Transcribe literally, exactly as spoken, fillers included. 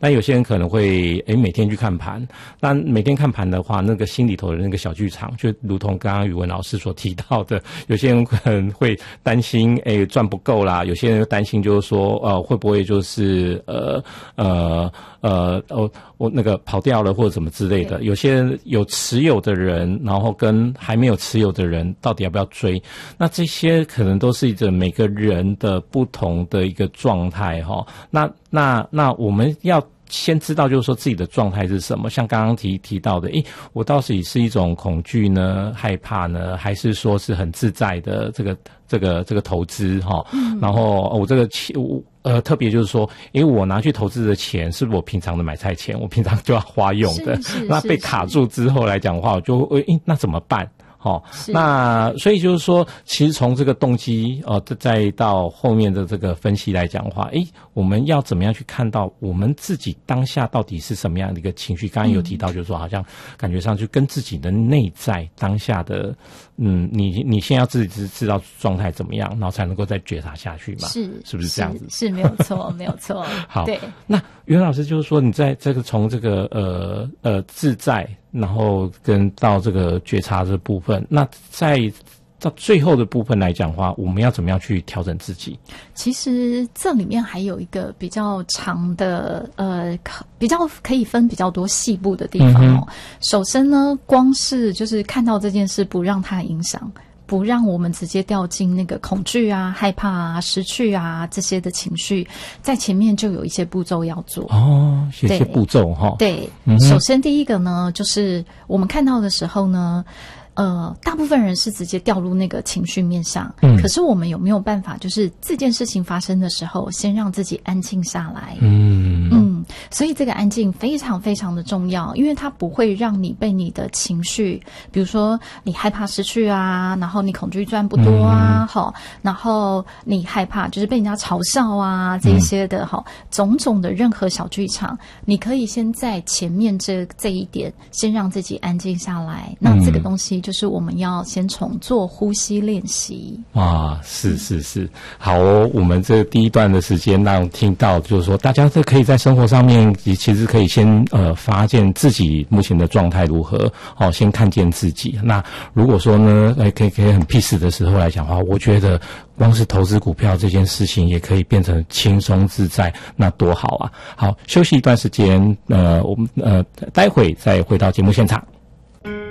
那有些人可能会诶每天去看盘，那每天看盘的话，那个心里头的那个小剧场，就如同刚刚宇文老师所提到的，有些人可能会担心诶赚不够啦，有些人又担心就是说呃会不会就是呃呃呃哦我那个跑掉了或者什么之类的，有些人有持有的人，然后跟还没有持有的人到底要不要追，那这些可能都是一个每个人的不同的一个状态齁，那那那我们要先知道就是说自己的状态是什么，像刚刚提提到的，诶，我到底是一种恐惧呢，害怕呢，还是说是很自在的这个这个这个投资齁、嗯、然后我这个呃特别就是说，因为我拿去投资的钱是我平常的买菜钱，我平常就要花用的，那被卡住之后来讲的话，我就诶那怎么办？好、哦，那所以就是说，其实从这个动机，呃，再到后面的这个分析来讲的话，诶，我们要怎么样去看到我们自己当下到底是什么样的一个情绪？刚刚有提到，就是说，好像感觉上就跟自己的内在当下的，嗯，你你先要自己知道状态怎么样，然后才能够再觉察下去嘛？ 是， 是不是这样子？ 是，是没有错，没有错。 好， 对。 那袁老师就是说，你在这个从这个呃呃自在。然后跟到这个觉察这部分，那在到最后的部分来讲的话，我们要怎么样去调整自己？ 其实这里面还有一个比较长的，呃，比较可以分比较多细部的地方哦。嗯、首先呢，光是就是看到这件事，不让它影响。不让我们直接掉进那个恐惧啊、害怕啊、失去啊这些的情绪，在前面就有一些步骤要做哦，有些步骤哈。 对， 嗯、 首先第一个呢，就是我们看到的时候呢，呃，大部分人是直接掉入那个情绪面上，嗯，可是我们有没有办法，就是这件事情发生的时候，先让自己安静下来？嗯嗯，所以这个安静非常非常的重要，因为它不会让你被你的情绪，比如说你害怕失去啊，然后你恐惧赚不多啊，好、嗯，然后你害怕就是被人家嘲笑啊，这一些的哈、嗯，种种的任何小剧场，你可以先在前面这这一点，先让自己安静下来，那这个东西就是我们要先从做呼吸练习。 啊，是是是，好哦，我们这第一段的时间让听到就是说，大家这可以在生活上面其实可以先呃发现自己目前的状态如何，哦，先看见自己。那如果说呢，哎，可以可以很 peace 的时候来讲的话，我觉得光是投资股票这件事情也可以变成轻松自在，那多好啊！好，休息一段时间，呃，我们呃待会再回到节目现场。